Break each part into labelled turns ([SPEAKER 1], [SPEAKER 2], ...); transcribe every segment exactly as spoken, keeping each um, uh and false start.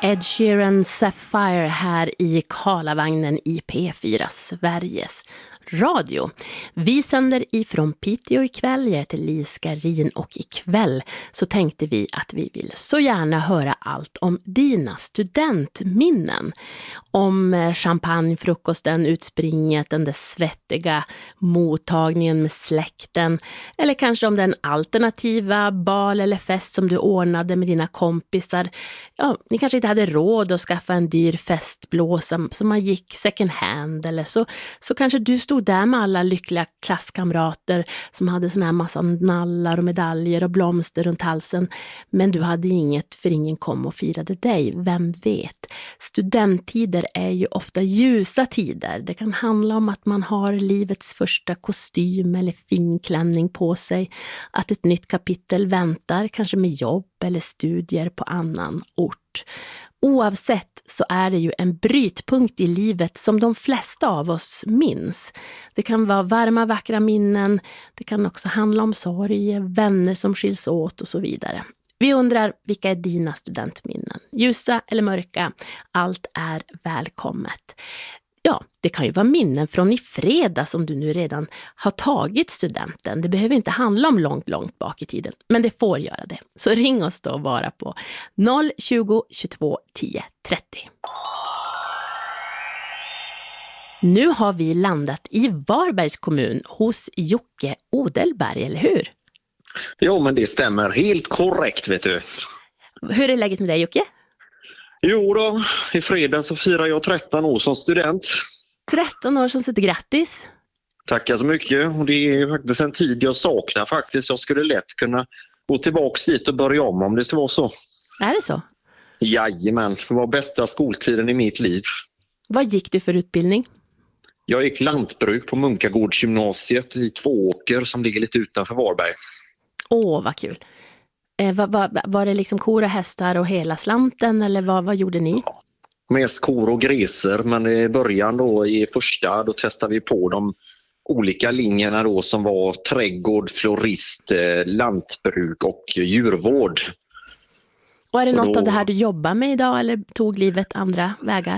[SPEAKER 1] Ed Sheeran Sapphire här i Karlavagnen i P fyra Sveriges Radio. Vi sänder ifrån Piteå ikväll. Jag heter Lis Garin och ikväll så tänkte vi att vi vill så gärna höra allt om dina studentminnen. Om champagnefrukosten, utspringet, den där svettiga mottagningen med släkten. Eller kanske om den alternativa bal eller fest som du ordnade med dina kompisar. Ja, ni kanske inte hade råd att skaffa en dyr festblåsa som man gick second hand. Eller så, så kanske du stod där med alla lyckliga klasskamrater som hade sån här massa nallar och medaljer och blomster runt halsen. Men du hade inget för ingen kom och firade dig. Vem vet? Studenttider är ju ofta ljusa tider. Det kan handla om att man har livets första kostym eller finklänning på sig. Att ett nytt kapitel väntar, kanske med jobb eller studier på annan ort. Oavsett så är det ju en brytpunkt i livet som de flesta av oss minns. Det kan vara varma, vackra minnen. Det kan också handla om sorg, vänner som skiljs åt och så vidare. Vi undrar, vilka är dina studentminnen? Ljusa eller mörka? Allt är välkommet. Ja, det kan ju vara minnen från i fredags om du nu redan har tagit studenten. Det behöver inte handla om långt, långt bak i tiden. Men det får göra det. Så ring oss då bara på noll tjugo, tjugotvå, tio, trettio. Nu har vi landat i Varbergs kommun hos Jocke Odelberg, eller hur?
[SPEAKER 2] Jo, men det stämmer helt korrekt, vet du.
[SPEAKER 1] Hur är läget med dig, Jocke?
[SPEAKER 2] Jo då, i fredag så firar jag tretton år som student.
[SPEAKER 1] tretton år som sitter, grattis.
[SPEAKER 2] Tackar så mycket. Och det är faktiskt en tid jag saknar faktiskt. Jag skulle lätt kunna gå tillbaka dit och börja om om det ska vara så.
[SPEAKER 1] Är det så?
[SPEAKER 2] Jajamän, det var bästa skoltiden i mitt liv.
[SPEAKER 1] Vad gick du för utbildning?
[SPEAKER 2] Jag gick lantbruk på Munkagårdsgymnasiet i Tvååker som ligger lite utanför Varberg.
[SPEAKER 1] Åh, vad kul. Eh, var, var, var det liksom kor och hästar och hela slanten eller vad, vad gjorde ni?
[SPEAKER 2] Ja, mest kor och gräser, men i början då i första då testade vi på de olika linjerna då som var trädgård, florist, lantbruk och djurvård.
[SPEAKER 1] Och är det
[SPEAKER 2] Så
[SPEAKER 1] något
[SPEAKER 2] då...
[SPEAKER 1] av det här du jobbar med idag eller tog livet andra vägar?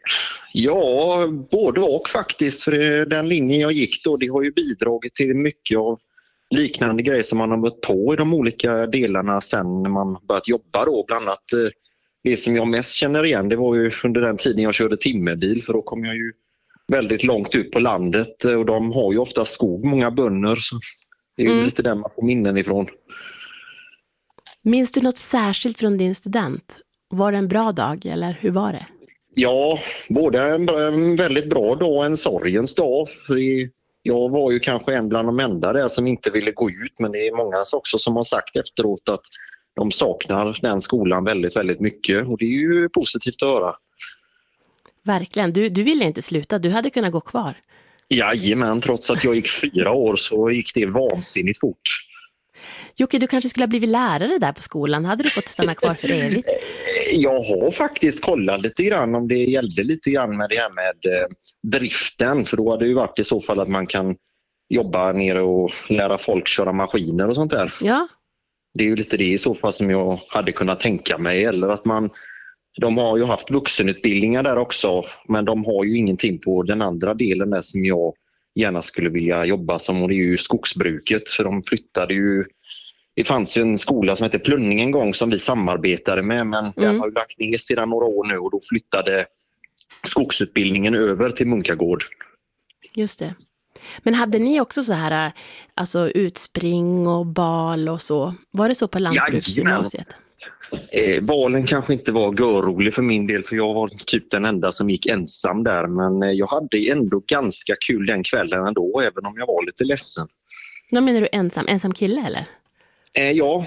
[SPEAKER 2] Ja, både och faktiskt, för den linjen jag gick då det har ju bidragit till mycket av liknande grejer som man har mött på i de olika delarna sen när man börjat jobba då. Bland annat det som jag mest känner igen det var ju under den tiden jag körde timmerbil, för då kom jag ju väldigt långt ut på landet och de har ju ofta skog, många bönder, så det är ju mm. lite där man får minnen ifrån.
[SPEAKER 1] Minns du något särskilt från din student? Var det en bra dag eller hur var det?
[SPEAKER 2] Ja, både en, en väldigt bra dag och en sorgens dag. För jag var ju kanske en bland de enda där som inte ville gå ut, men det är många också som har sagt efteråt att de saknar den skolan väldigt, väldigt mycket och det är ju positivt att höra. Verkligen,
[SPEAKER 1] du, du ville inte sluta, du hade kunnat gå kvar.
[SPEAKER 2] Jajamän, trots att jag gick fyra år så gick det vansinnigt fort.
[SPEAKER 1] Jocke, du kanske skulle ha blivit lärare där på skolan. Hade du fått stanna kvar för evigt?
[SPEAKER 2] Jag har faktiskt kollat lite grann om det gällde lite grann med det här med eh, driften. För då hade det ju varit i så fall att man kan jobba nere och lära folk köra maskiner och sånt där.
[SPEAKER 1] Ja.
[SPEAKER 2] Det är ju lite det i så fall som jag hade kunnat tänka mig. Eller att man, de har ju haft vuxenutbildningar där också. Men de har ju ingenting på den andra delen där som jag gärna skulle vilja jobba som. Och det är ju skogsbruket. För de flyttade ju... Det fanns ju en skola som hette Plunning en gång som vi samarbetade med, men mm. den har ju lagt ner sedan några år nu och då flyttade skogsutbildningen över till Munkagård.
[SPEAKER 1] Just det. Men hade ni också så här alltså utspring och bal och så? Var det så på lantbruksgymnasiet?
[SPEAKER 2] Eh, balen kanske inte var görrolig för min del, för jag var typ den enda som gick ensam där, men jag hade ändå ganska kul den kvällen ändå, även om jag var lite ledsen.
[SPEAKER 1] Vad menar du ensam? Ensam kille eller?
[SPEAKER 2] Ja,